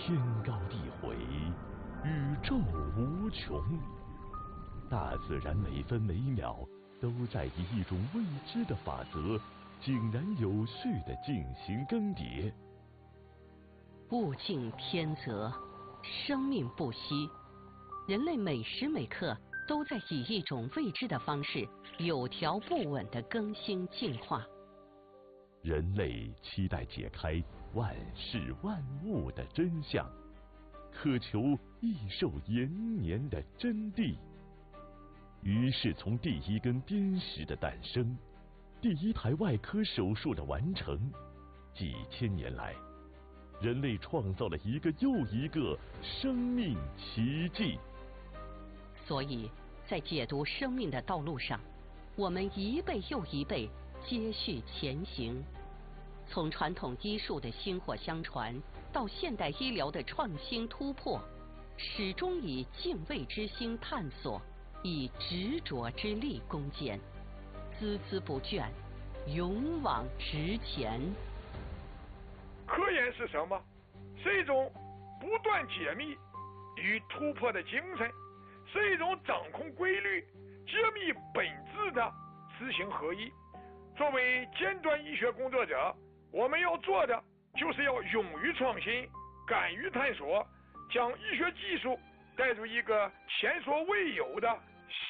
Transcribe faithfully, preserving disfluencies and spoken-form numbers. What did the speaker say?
天高地回，宇宙无穷。大自然每分每秒都在以一种未知的法则，井然有序地进行更迭。 物竞天择，生命不息，人类每时每刻都在以一种未知的方式，有条不紊地更新进化。 人类期待解开万事万物的真相，渴求益寿延年的真谛。于是，从第一根碘石的诞生，第一台外科手术的完成，几千年来，人类创造了一个又一个生命奇迹。 所以，在解读生命的道路上，我们一辈又一辈接续前行。从传统医术的薪火相传，到现代医疗的创新突破，始终以敬畏之心探索，以执着之力攻坚，孜孜不倦，勇往直前。 科研是什么？是一种不断解密与突破的精神，是一种掌控规律、揭秘本质的知行合一。作为尖端医学工作者，我们要做的就是要勇于创新，敢于探索，将医学技术带入一个前所未有的